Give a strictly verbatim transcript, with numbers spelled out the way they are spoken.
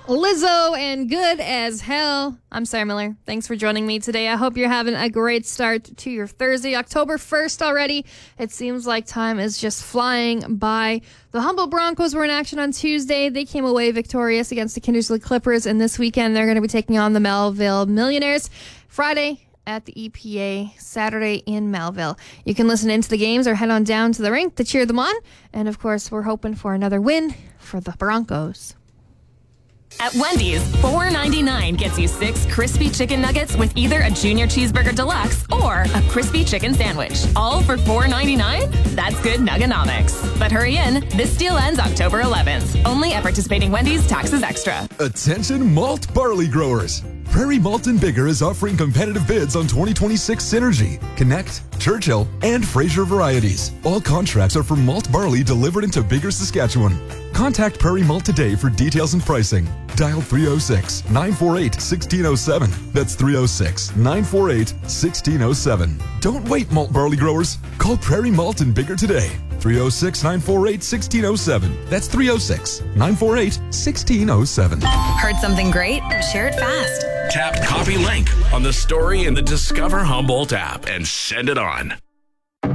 Lizzo and Good as Hell. I'm Sarah Miller. Thanks for joining me today. I hope you're having a great start to your Thursday, October first already. It seems like time is just flying by. The Humboldt Broncos were in action on Tuesday. They came away victorious against the Kindersley Clippers, and this weekend they're going to be taking on the Melville Millionaires. Friday at the E P A, Saturday in Melville. You can listen into the games or head on down to the rink to cheer them on. And of course, we're hoping for another win for the Broncos. At Wendy's, four ninety-nine gets you six crispy chicken nuggets with either a junior cheeseburger deluxe or a crispy chicken sandwich. All for four ninety-nine? That's good nuggonomics. But hurry in, this deal ends October eleventh. Only at participating Wendy's, taxes extra. Attention malt barley growers. Prairie Malt and Bigger is offering competitive bids on twenty twenty-six Synergy, Connect, Churchill, and Fraser varieties. All contracts are for malt barley delivered into Bigger, Saskatchewan. Contact Prairie Malt today for details and pricing. Dial three oh six, nine four eight, one six oh seven. That's three oh six, nine four eight, one six oh seven. Don't wait, malt barley growers. Call Prairie Malt and Bigger today. three oh six, nine four eight, one six oh seven. That's three oh six, nine four eight, one six oh seven. Heard something great? Share it fast. Tap copy link on the story in the Discover Humboldt app and send it on.